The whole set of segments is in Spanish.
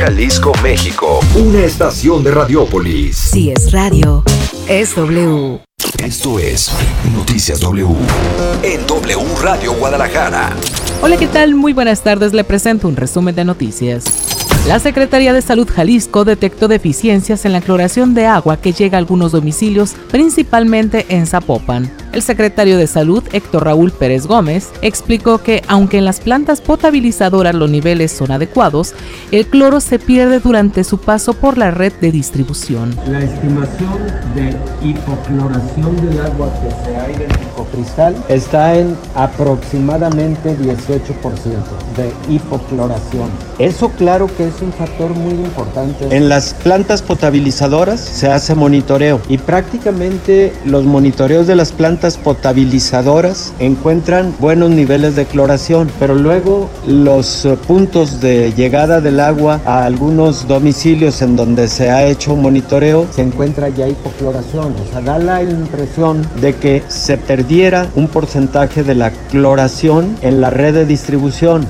Jalisco, México. Una estación de Radiópolis. Si es radio, es W. Esto es Noticias W. En W Radio Guadalajara. Hola, ¿qué tal? Muy buenas tardes. Le presento un resumen de noticias. La Secretaría de Salud Jalisco detectó deficiencias en la cloración de agua que llega a algunos domicilios, principalmente en Zapopan. El secretario de Salud, Héctor Raúl Pérez Gómez, explicó que, aunque en las plantas potabilizadoras los niveles son adecuados, el cloro se pierde durante su paso por la red de distribución. La estimación de hipocloración del agua que se ha identificado cristal está en aproximadamente 18% de hipocloración. Eso claro que es un factor muy importante. En las plantas potabilizadoras se hace monitoreo y prácticamente los monitoreos de las plantas potabilizadoras encuentran buenos niveles de cloración, pero luego los puntos de llegada del agua a algunos domicilios en donde se ha hecho un monitoreo se encuentra ya hipocloración. O sea, da la impresión de que se perdiera un porcentaje de la cloración en la red de distribución.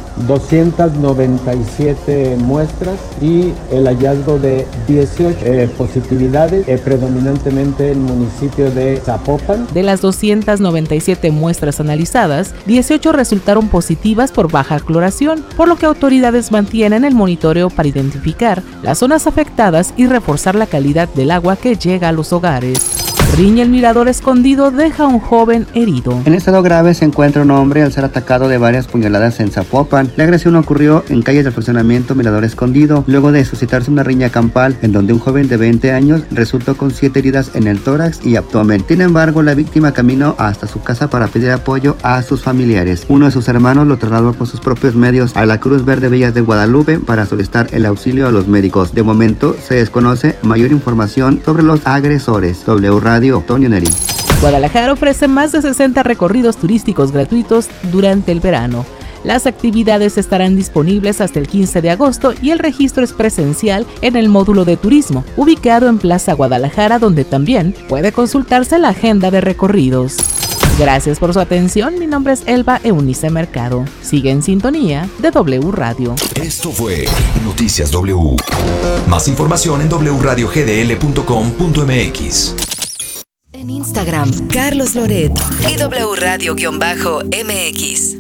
297 muestras y el hallazgo de 18 positividades, predominantemente en el municipio de Zapopan. De las 297 muestras analizadas, 18 resultaron positivas por baja cloración, por lo que autoridades mantienen el monitoreo para identificar las zonas afectadas y reforzar la calidad del agua que llega a los hogares. Riña el Mirador Escondido deja a un joven herido. En estado grave se encuentra un hombre al ser atacado de varias puñaladas en Zapopan. La agresión ocurrió en calles del fraccionamiento Mirador Escondido, luego de suscitarse una riña campal en donde un joven de 20 años resultó con 7 heridas en el tórax y abdomen. Sin embargo, la víctima caminó hasta su casa para pedir apoyo a sus familiares. Uno de sus hermanos lo trasladó por sus propios medios a la Cruz Verde Villas de Guadalupe para solicitar el auxilio a los médicos. De momento, se desconoce mayor información sobre los agresores. W Radio, Antonio Neri. Guadalajara ofrece más de 60 recorridos turísticos gratuitos durante el verano. Las actividades estarán disponibles hasta el 15 de agosto y el registro es presencial en el módulo de turismo, ubicado en Plaza Guadalajara, donde también puede consultarse la agenda de recorridos. Gracias por su atención. Mi nombre es Elba Eunice Mercado. Sigue en sintonía de W Radio. Esto fue Noticias W. Más información en wradiogdl.com.mx. En Instagram, Carlos Loret y W Radio-MX.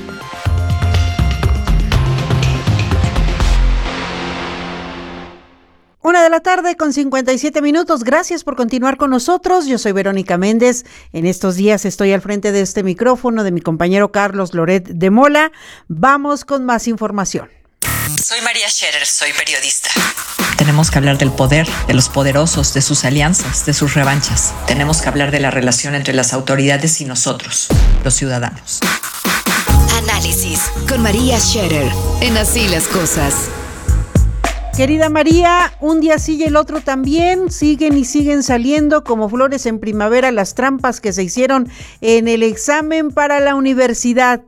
1:57 p.m. Gracias por continuar con nosotros. Yo soy Verónica Méndez. En estos días estoy al frente de este micrófono de mi compañero Carlos Loret de Mola. Vamos con más información. Soy María Scherer, soy periodista. Tenemos que hablar del poder, de los poderosos, de sus alianzas, de sus revanchas. Tenemos que hablar de la relación entre las autoridades y nosotros, los ciudadanos. Análisis con María Scherer en Así las Cosas. Querida María, un día sí y el otro también, siguen y siguen saliendo como flores en primavera las trampas que se hicieron en el examen para la universidad.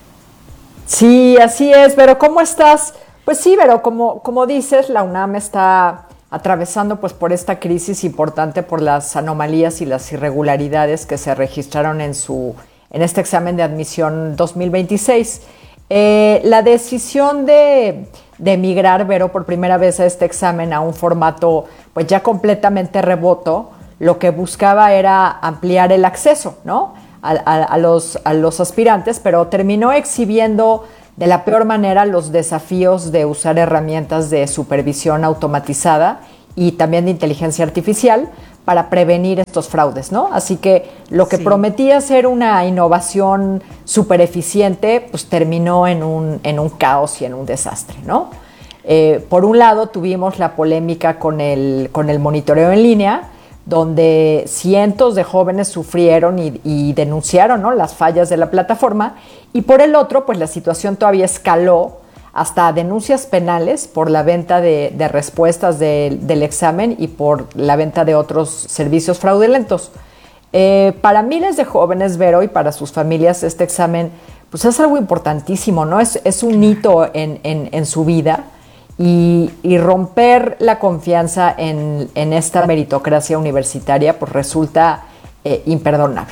Sí, así es, Vero, ¿cómo estás? Pues sí, Vero, como dices, la UNAM está atravesando pues por esta crisis importante por las anomalías y las irregularidades que se registraron en este examen de admisión 2026. La decisión de migrar, Vero, por primera vez a este examen a un formato pues ya completamente remoto, lo que buscaba era ampliar el acceso, ¿no?, a los aspirantes, pero terminó exhibiendo de la peor manera los desafíos de usar herramientas de supervisión automatizada y también de inteligencia artificial para prevenir estos fraudes, ¿no? Así que lo que prometía ser una innovación súper eficiente, pues terminó en un caos y en un desastre, ¿no? Por un lado tuvimos la polémica con el monitoreo en línea, donde cientos de jóvenes sufrieron y denunciaron, ¿no?, las fallas de la plataforma, y por el otro, pues la situación todavía escaló hasta denuncias penales por la venta de respuestas del examen y por la venta de otros servicios fraudulentos. Para miles de jóvenes, Vero, y para sus familias, este examen pues es algo importantísimo, ¿no? Es un hito en su vida. Y romper la confianza en esta meritocracia universitaria pues resulta imperdonable.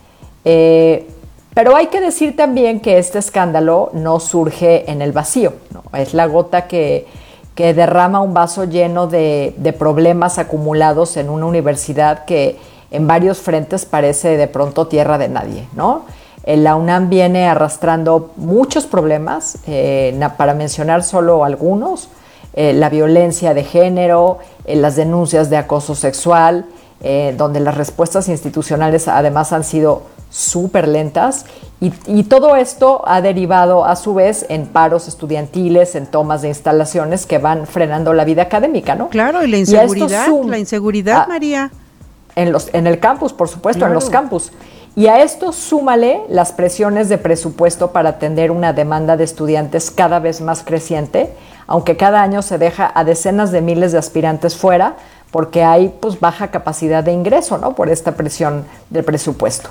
Pero hay que decir también que este escándalo no surge en el vacío, ¿no? Es la gota que que derrama un vaso lleno de problemas acumulados en una universidad que en varios frentes parece de pronto tierra de nadie, ¿no? La UNAM viene arrastrando muchos problemas, para mencionar solo algunos, la violencia de género, las denuncias de acoso sexual, donde las respuestas institucionales además han sido súper lentas, y todo esto ha derivado a su vez en paros estudiantiles, en tomas de instalaciones que van frenando la vida académica, ¿no? Claro, y la inseguridad, María. En el campus, por supuesto, claro. En los campus. Y a esto súmale las presiones de presupuesto para atender una demanda de estudiantes cada vez más creciente, aunque cada año se deja a decenas de miles de aspirantes fuera porque hay pues baja capacidad de ingreso, ¿no? Por esta presión del presupuesto.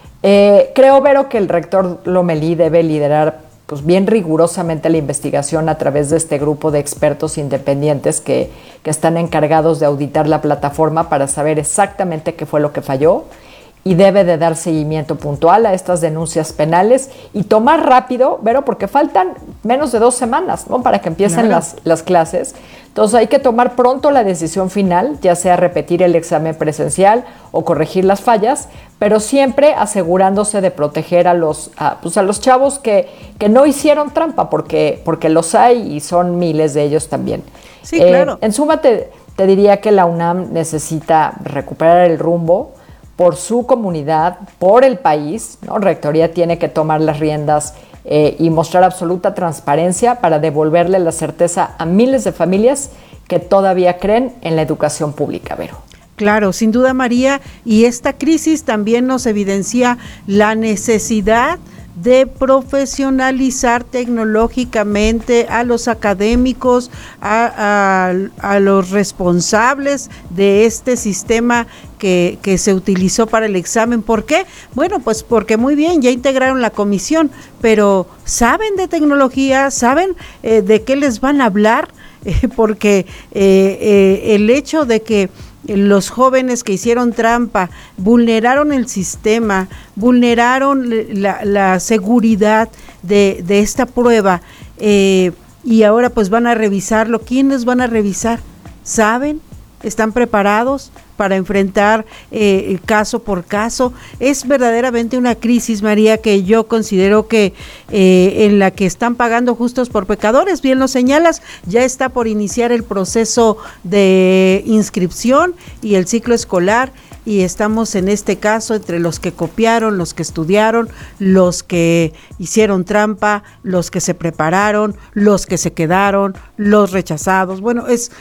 Creo, Vero, que el rector Lomelí debe liderar pues bien rigurosamente la investigación a través de este grupo de expertos independientes que están encargados de auditar la plataforma para saber exactamente qué fue lo que falló, y debe de dar seguimiento puntual a estas denuncias penales y tomar rápido, Vero, porque faltan menos de 2 semanas, ¿no? Para que empiecen claro. las clases. Entonces hay que tomar pronto la decisión final, ya sea repetir el examen presencial o corregir las fallas, pero siempre asegurándose de proteger a los chavos que no hicieron trampa, porque los hay y son miles de ellos también. Sí, claro. En suma, te diría que la UNAM necesita recuperar el rumbo por su comunidad, por el país, ¿no? Rectoría tiene que tomar las riendas y mostrar absoluta transparencia para devolverle la certeza a miles de familias que todavía creen en la educación pública, Vero. Claro, sin duda, María, y esta crisis también nos evidencia la necesidad de profesionalizar tecnológicamente a los académicos, a los responsables de este sistema que se utilizó para el examen. ¿Por qué? Bueno, pues porque muy bien, ya integraron la comisión, pero ¿saben de tecnología? ¿Saben de qué les van a hablar? Porque el hecho de que los jóvenes que hicieron trampa vulneraron el sistema, vulneraron la seguridad de esta prueba, y ahora pues van a revisarlo. ¿Quiénes van a revisar? ¿Saben? ¿Están preparados para enfrentar caso por caso? Es verdaderamente una crisis, María, que yo considero que en la que están pagando justos por pecadores. Bien lo señalas, ya está por iniciar el proceso de inscripción y el ciclo escolar, y estamos en este caso entre los que copiaron, los que estudiaron, los que hicieron trampa, los que se prepararon, los que se quedaron, los rechazados. Bueno, es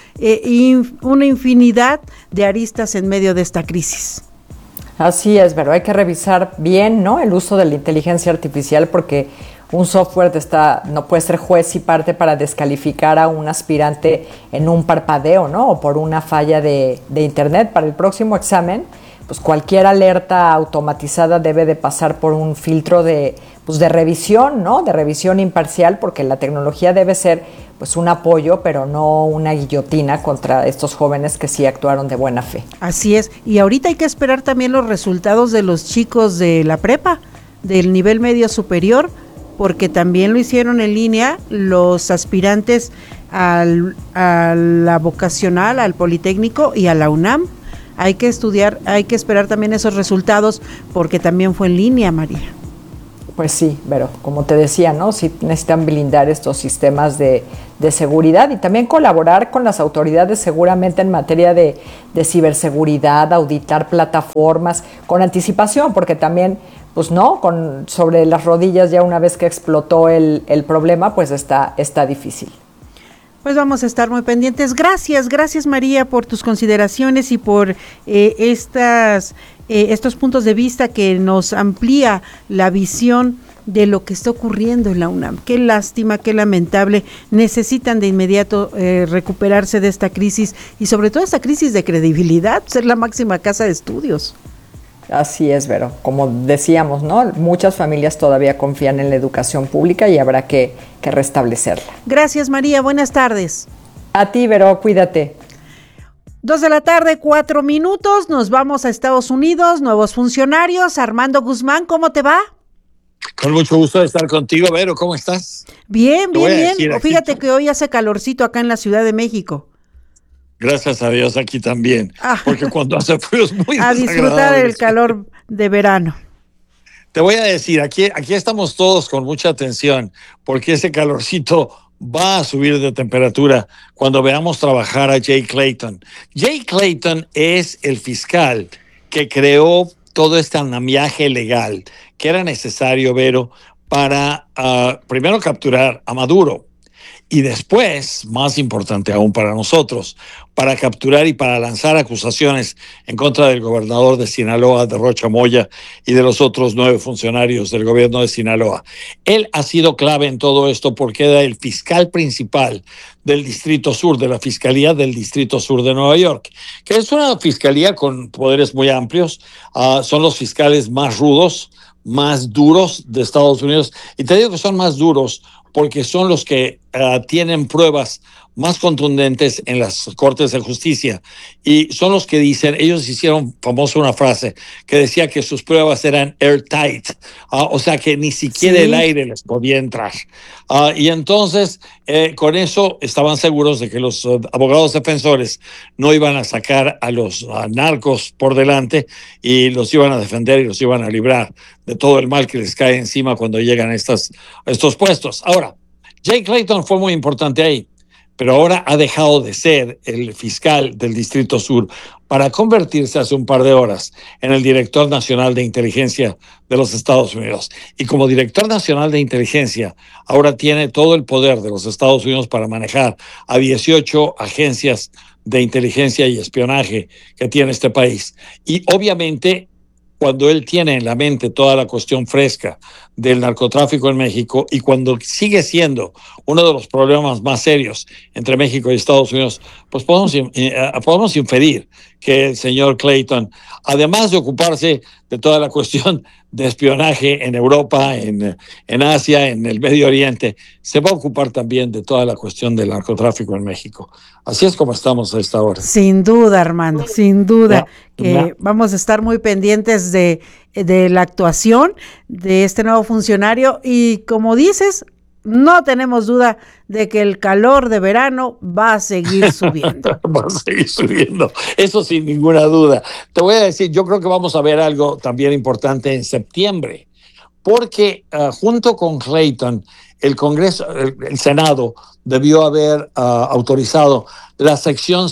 una infinidad de aristas en medio de esta crisis. Así es, pero hay que revisar bien, ¿no?, el uso de la inteligencia artificial, porque un software no puede ser juez y parte para descalificar a un aspirante en un parpadeo, ¿no?, o por una falla de internet. Para el próximo examen, pues cualquier alerta automatizada debe de pasar por un filtro de revisión, ¿no?, de revisión imparcial, porque la tecnología debe ser pues un apoyo, pero no una guillotina contra estos jóvenes que sí actuaron de buena fe. Así es, y ahorita hay que esperar también los resultados de los chicos de la prepa, del nivel medio superior, porque también lo hicieron en línea los aspirantes a la vocacional, al Politécnico y a la UNAM. Hay que esperar también esos resultados, porque también fue en línea, María. Pues sí, pero como te decía, ¿no?, sí necesitan blindar estos sistemas de seguridad y también colaborar con las autoridades seguramente en materia de ciberseguridad, auditar plataformas con anticipación, porque también, pues no, sobre las rodillas ya una vez que explotó el problema, pues está difícil. Pues vamos a estar muy pendientes. Gracias María por tus consideraciones y por estos puntos de vista que nos amplía la visión de lo que está ocurriendo en la UNAM. Qué lástima, qué lamentable. Necesitan de inmediato recuperarse de esta crisis y sobre todo esta crisis de credibilidad, ser la máxima casa de estudios. Así es, Vero. Como decíamos, ¿no?, muchas familias todavía confían en la educación pública y habrá que restablecerla. Gracias, María. Buenas tardes. A ti, Vero. Cuídate. 2:04 p.m. Nos vamos a Estados Unidos. Nuevos funcionarios. Armando Guzmán, ¿cómo te va? Con mucho gusto de estar contigo, Vero, ¿cómo estás? Bien, Te voy bien, a decir, bien. aquí Fíjate que hoy hace calorcito acá en la Ciudad de México. gracias a Dios aquí también, porque cuando hace frío es muy A disfrutar el desagradable. calor de verano. Te voy a decir, aquí estamos todos con mucha atención, porque ese calorcito va a subir de temperatura cuando veamos trabajar a Jay Clayton. Jay Clayton es el fiscal que creó todo este andamiaje legal que era necesario, Vero, para primero capturar a Maduro y después, más importante aún para nosotros, para capturar y para lanzar acusaciones en contra del gobernador de Sinaloa, de Rocha Moya, y de los otros 9 funcionarios del gobierno de Sinaloa. Él ha sido clave en todo esto porque era el fiscal principal del Distrito Sur, de la Fiscalía del Distrito Sur de Nueva York, que es una fiscalía con poderes muy amplios. Son los fiscales más rudos, más duros de Estados Unidos. Y te digo que son más duros porque son los que tienen pruebas más contundentes en las Cortes de Justicia y son los que dicen, ellos hicieron famosa una frase que decía que sus pruebas eran airtight, o sea que ni siquiera el aire les podía entrar. Y entonces con eso estaban seguros de que los abogados defensores no iban a sacar a los narcos por delante y los iban a defender y los iban a librar de todo el mal que les cae encima cuando llegan a estos puestos. Ahora, Jay Clayton fue muy importante ahí, pero ahora ha dejado de ser el fiscal del Distrito Sur para convertirse hace un par de horas en el director nacional de inteligencia de los Estados Unidos. Y como director nacional de inteligencia, ahora tiene todo el poder de los Estados Unidos para manejar a 18 agencias de inteligencia y espionaje que tiene este país. Y obviamente, cuando él tiene en la mente toda la cuestión fresca del narcotráfico en México y cuando sigue siendo uno de los problemas más serios entre México y Estados Unidos, pues podemos inferir que el señor Clayton, además de ocuparse de toda la cuestión de espionaje en Europa, en Asia, en el Medio Oriente, se va a ocupar también de toda la cuestión del narcotráfico en México. Así es como estamos a esta hora. Sin duda, Armando, sin duda, que vamos a estar muy pendientes de la actuación de este nuevo funcionario y como dices, no tenemos duda de que el calor de verano va a seguir subiendo. Va a seguir subiendo, eso sin ninguna duda. Te voy a decir, yo creo que vamos a ver algo también importante en septiembre, porque junto con Clayton, el Congreso, el Senado debió haber autorizado la sección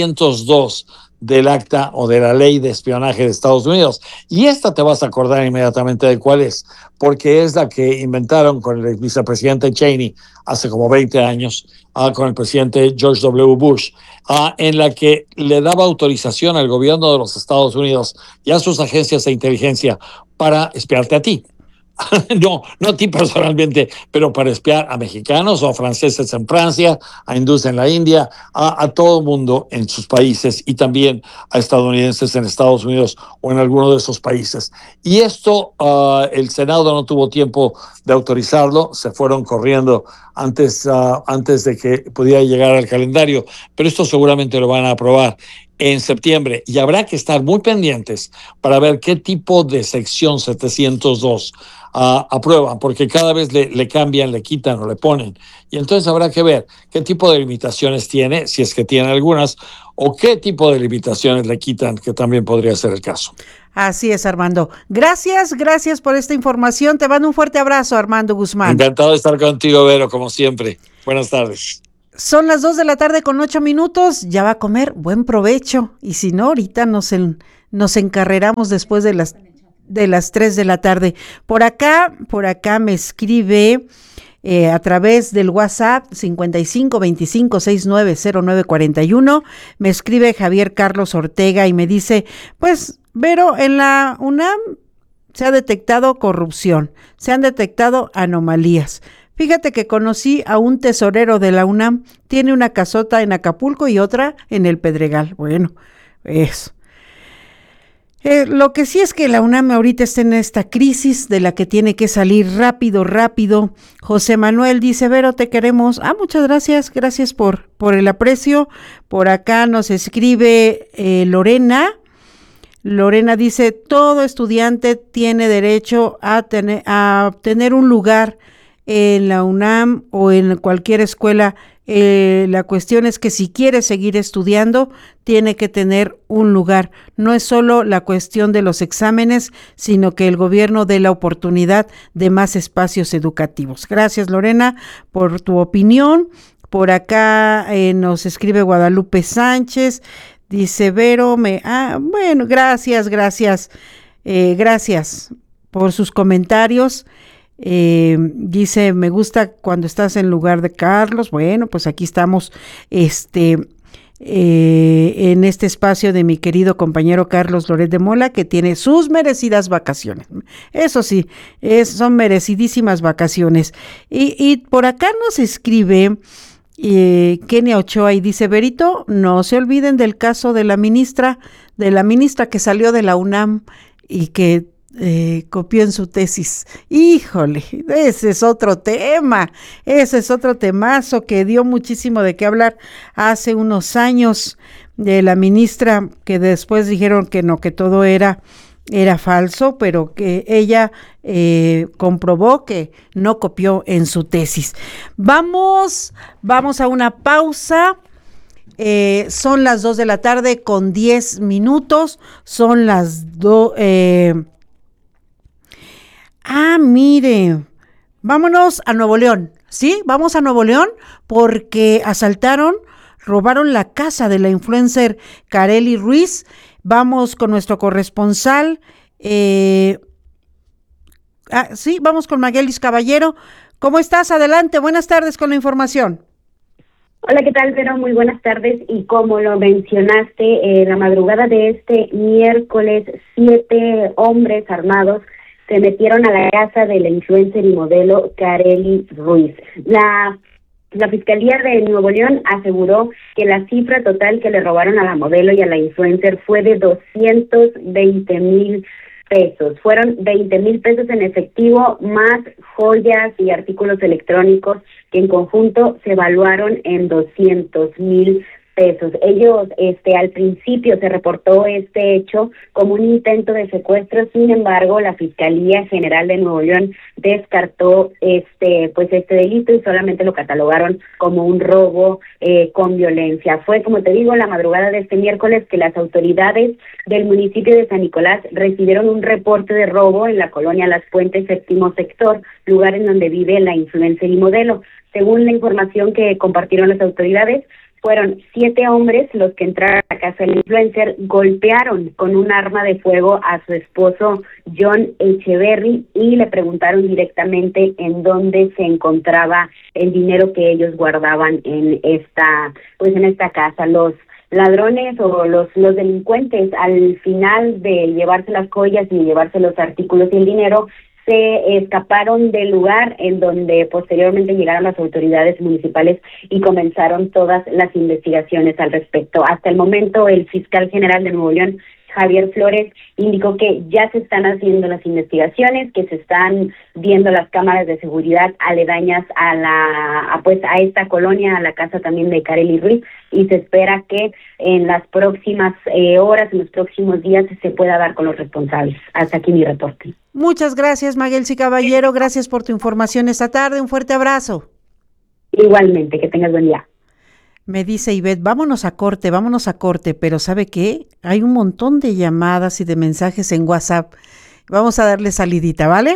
702 del acta o de la ley de espionaje de Estados Unidos. Y esta te vas a acordar inmediatamente de cuál es, porque es la que inventaron con el vicepresidente Cheney hace como 20 años, con el presidente George W. Bush, en la que le daba autorización al gobierno de los Estados Unidos y a sus agencias de inteligencia para espiarte a ti. No a ti personalmente, pero para espiar a mexicanos o a franceses en Francia, a hindúes en la India, a todo el mundo en sus países y también a estadounidenses en Estados Unidos o en alguno de esos países. Y esto el Senado no tuvo tiempo de autorizarlo, se fueron corriendo antes de que pudiera llegar al calendario, pero esto seguramente lo van a aprobar en septiembre y habrá que estar muy pendientes para ver qué tipo de sección 702 aprueban, porque cada vez le cambian, le quitan o le ponen. Y entonces habrá que ver qué tipo de limitaciones tiene, si es que tiene algunas, o qué tipo de limitaciones le quitan, que también podría ser el caso. Así es, Armando. Gracias por esta información. Te mando un fuerte abrazo, Armando Guzmán. Encantado de estar contigo, Vero, como siempre. Buenas tardes. Son las 2:08 p.m, ya va a comer, buen provecho, y si no, ahorita nos encarreramos después de las 3 de la tarde. Por acá me escribe a través del WhatsApp 5525690941, me escribe Javier Carlos Ortega y me dice, pues, Vero, en la UNAM se ha detectado corrupción, se han detectado anomalías. Fíjate que conocí a un tesorero de la UNAM, tiene una casota en Acapulco y otra en el Pedregal. Bueno, eso. Lo que sí es que la UNAM ahorita está en esta crisis de la que tiene que salir rápido. José Manuel dice, Vero, te queremos. Muchas gracias por el aprecio. Por acá nos escribe Lorena Lorena dice, todo estudiante tiene derecho a obtener un lugar en la UNAM o en cualquier escuela. La cuestión es que si quiere seguir estudiando, tiene que tener un lugar. No es solo la cuestión de los exámenes, sino que el gobierno dé la oportunidad de más espacios educativos. Gracias, Lorena, por tu opinión. Por acá nos escribe Guadalupe Sánchez. Dice Vero, bueno, gracias por sus comentarios. Dice, me gusta cuando estás en lugar de Carlos. Bueno, pues aquí estamos en este espacio de mi querido compañero Carlos Loret de Mola, que tiene sus merecidas vacaciones. Eso sí, son merecidísimas vacaciones. Y por acá nos escribe Kenia Ochoa y dice, Berito, no se olviden del caso de la ministra que salió de la UNAM y que copió en su tesis. Híjole, ese es otro temazo que dio muchísimo de qué hablar hace unos años, de la ministra, que después dijeron que no, que todo era falso, pero que ella comprobó que no copió en su tesis. Vamos a una pausa. Son las 2 de la tarde con 10 minutos. Son las 2. Mire, vámonos a Nuevo León. Sí, vamos a Nuevo León porque robaron la casa de la influencer Karely Ruiz. Vamos con nuestro corresponsal. Vamos con Maguelis Caballero. ¿Cómo estás? Adelante, buenas tardes con la información. Hola, ¿qué tal, Vero? Muy buenas tardes. Y como lo mencionaste, la madrugada de este miércoles, 7 hombres armados se metieron a la casa de la influencer y modelo Karely Ruiz. La Fiscalía de Nuevo León aseguró que la cifra total que le robaron a la modelo y a la influencer fue de 220,000 pesos. Fueron 20,000 pesos en efectivo, más joyas y artículos electrónicos que en conjunto se evaluaron en 200,000 pesos. Ellos, al principio se reportó este hecho como un intento de secuestro. Sin embargo, la Fiscalía General de Nuevo León descartó este delito y solamente lo catalogaron como un robo con violencia. Fue, como te digo, la madrugada de este miércoles que las autoridades del municipio de San Nicolás recibieron un reporte de robo en la colonia Las Puentes, séptimo sector, lugar en donde vive la influencer y modelo. Según la información que compartieron las autoridades, fueron 7 hombres los que entraron a la casa del influencer, golpearon con un arma de fuego a su esposo John Echeverry y le preguntaron directamente en dónde se encontraba el dinero que ellos guardaban en esta casa. Los ladrones o los delincuentes, al final de llevarse las joyas y llevarse los artículos y el dinero, se escaparon del lugar, en donde posteriormente llegaron las autoridades municipales y comenzaron todas las investigaciones al respecto. Hasta el momento, el fiscal general de Nuevo León, Javier Flores, indicó que ya se están haciendo las investigaciones, que se están viendo las cámaras de seguridad aledañas a esta colonia, a la casa también de Karely Ruiz, y se espera que en las próximas horas, en los próximos días, se pueda dar con los responsables. Hasta aquí mi reporte. Muchas gracias, Maguelsi Caballero. Gracias por tu información esta tarde. Un fuerte abrazo. Igualmente, que tengas buen día. Me dice Ivette, vámonos a corte, pero ¿sabe qué? Hay un montón de llamadas y de mensajes en WhatsApp. Vamos a darle salidita, ¿vale?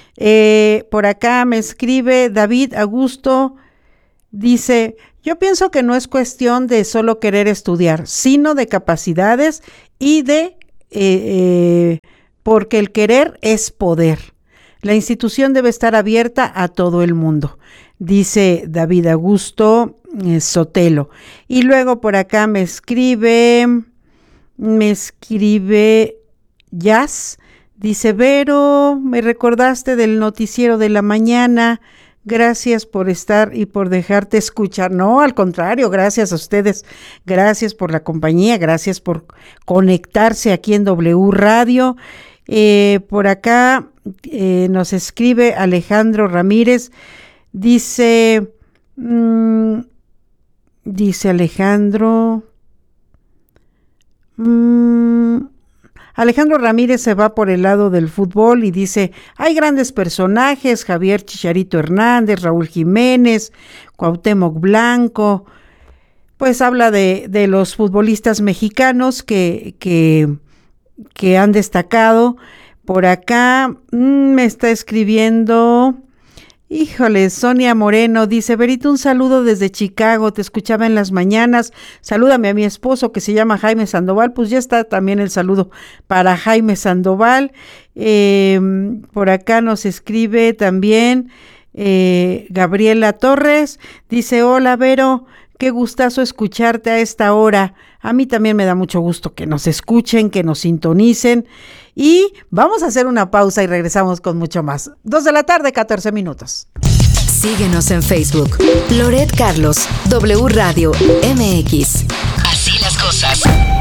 Por acá me escribe David Augusto, dice, yo pienso que no es cuestión de solo querer estudiar, sino de capacidades y porque el querer es poder. La institución debe estar abierta a todo el mundo, dice David Augusto Sotelo. Y luego por acá me escribe Jazz, dice, Vero, me recordaste del noticiero de la mañana, gracias por estar y por dejarte escuchar. No, al contrario, gracias a ustedes, gracias por la compañía, gracias por conectarse aquí en W Radio. Por acá nos escribe Alejandro Ramírez, dice Alejandro, Alejandro Ramírez se va por el lado del fútbol y dice, hay grandes personajes, Javier Chicharito Hernández, Raúl Jiménez, Cuauhtémoc Blanco, pues habla de los futbolistas mexicanos que han destacado. Por acá me está escribiendo, híjole, Sonia Moreno, dice, Verito, un saludo desde Chicago, te escuchaba en las mañanas, salúdame a mi esposo que se llama Jaime Sandoval, pues ya está también el saludo para Jaime Sandoval. Por acá nos escribe también Gabriela Torres, dice, hola Vero, qué gustazo escucharte a esta hora. A mí también me da mucho gusto que nos escuchen, que nos sintonicen. Y vamos a hacer una pausa y regresamos con mucho más. 2:14 p.m. Síguenos en Facebook. Loret Carlos, W Radio MX. Así las cosas.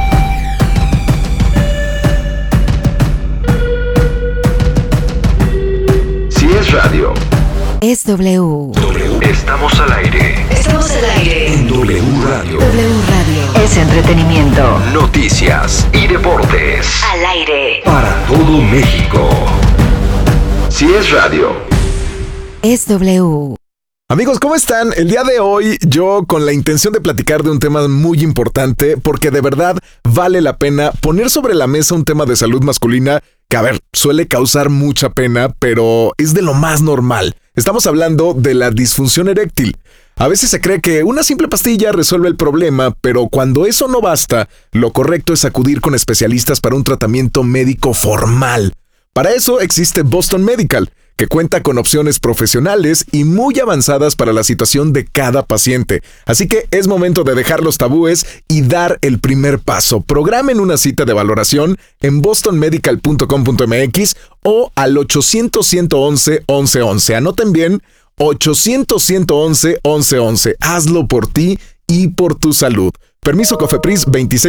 Si es radio, es W. Estamos al aire. Estamos al aire. En W Radio. W Radio. Es entretenimiento. Noticias y deportes. Al aire. Para todo México. Si es radio, es W. Amigos, ¿cómo están? El día de hoy yo con la intención de platicar de un tema muy importante porque de verdad vale la pena poner sobre la mesa un tema de salud masculina que, a ver, suele causar mucha pena, pero es de lo más normal. Estamos hablando de la disfunción eréctil. A veces se cree que una simple pastilla resuelve el problema, pero cuando eso no basta, lo correcto es acudir con especialistas para un tratamiento médico formal. Para eso existe Boston Medical, que cuenta con opciones profesionales y muy avanzadas para la situación de cada paciente. Así que es momento de dejar los tabúes y dar el primer paso. Programen una cita de valoración en bostonmedical.com.mx o al 800-111-1111. Anoten bien, 800-111-1111. Hazlo por ti y por tu salud. Permiso COFEPRIS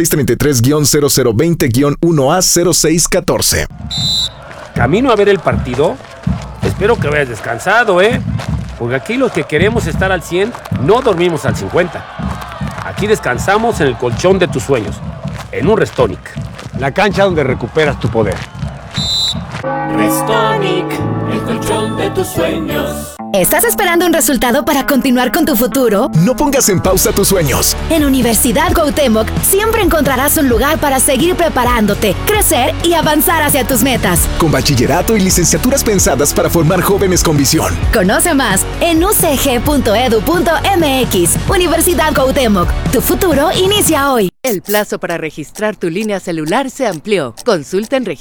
2633-0020-1A0614. Camino a ver el partido. Espero que vayas descansado, porque aquí los que queremos estar al 100 no dormimos al 50. Aquí descansamos en el colchón de tus sueños, en un Restonic, la cancha donde recuperas tu poder. Restonic, el colchón de tus sueños. ¿Estás esperando un resultado para continuar con tu futuro? No pongas en pausa tus sueños. En Universidad Cuauhtémoc siempre encontrarás un lugar para seguir preparándote, crecer y avanzar hacia tus metas. Con bachillerato y licenciaturas pensadas para formar jóvenes con visión. Conoce más en ucg.edu.mx. Universidad Cuauhtémoc, tu futuro inicia hoy. El plazo para registrar tu línea celular se amplió. Consulta en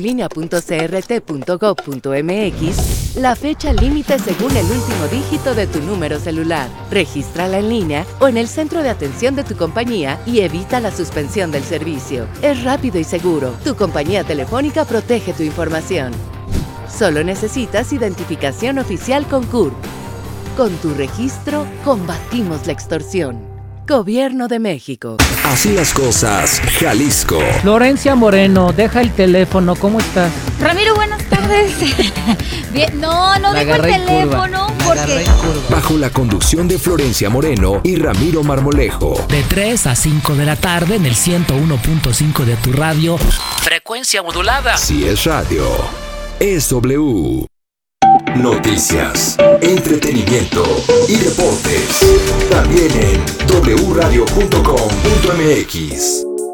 registratulinea.crt.gov.mx la fecha límite según el último dígito de tu número celular. Regístrala en línea o en el centro de atención de tu compañía y evita la suspensión del servicio. Es rápido y seguro. Tu compañía telefónica protege tu información. Solo necesitas identificación oficial con CURP. Con tu registro, combatimos la extorsión. Gobierno de México. Así las cosas, Jalisco. Florencia Moreno, deja el teléfono, ¿cómo estás? Ramiro, buenas tardes. Bien, no dejo el teléfono porque... Bajo la conducción de Florencia Moreno y Ramiro Marmolejo. De 3 a 5 de la tarde en el 101.5 de tu radio. Frecuencia modulada. Si es radio, es W. Noticias, entretenimiento y deportes. También en wradio.com.mx.